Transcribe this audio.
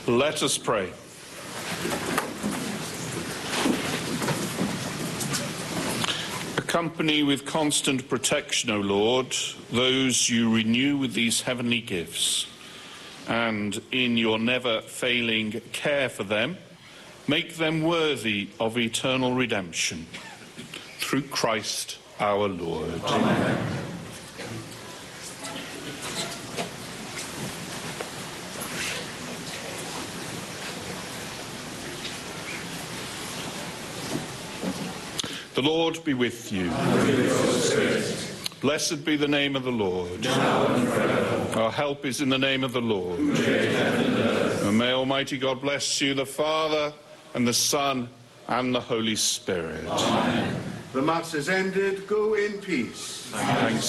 Let us pray. Accompany with constant protection, O Lord, those you renew with these heavenly gifts, and in your never-failing care for them, make them worthy of eternal redemption. Through Christ our Lord. Amen. The Lord be with you. And with your spirit. Blessed be the name of the Lord. Now and forever. Our help is in the name of the Lord. Who created heaven and earth. And may Almighty God bless you, the Father, and the Son, and the Holy Spirit. Amen. The Mass is ended. Go in peace. Thanks